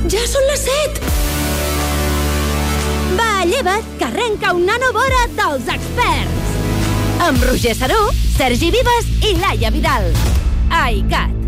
Ja són les 7! Va, lleva't, que arrenca un nanovora dels experts! Amb Roger Saró, Sergi Vives i Laia Vidal. Ai, Cat!